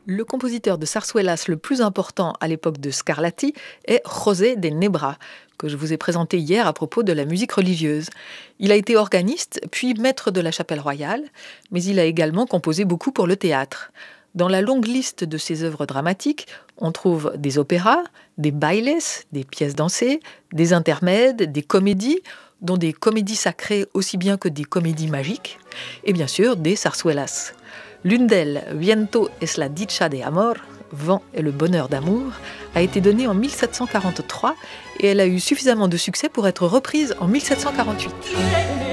Le compositeur de zarzuelas le plus important à l'époque de Scarlatti est José de Nebra, que je vous ai présenté hier à propos de la musique religieuse. Il a été organiste, puis maître de la chapelle royale, mais il a également composé beaucoup pour le théâtre. Dans la longue liste de ses œuvres dramatiques, on trouve des opéras, des bailes, des pièces dansées, des intermèdes, des comédies, dont des comédies sacrées aussi bien que des comédies magiques, et bien sûr des zarzuelas. L'une d'elles, Viento es la dicha de amor, Vent est le bonheur d'amour, a été donnée en 1743 et elle a eu suffisamment de succès pour être reprise en 1748.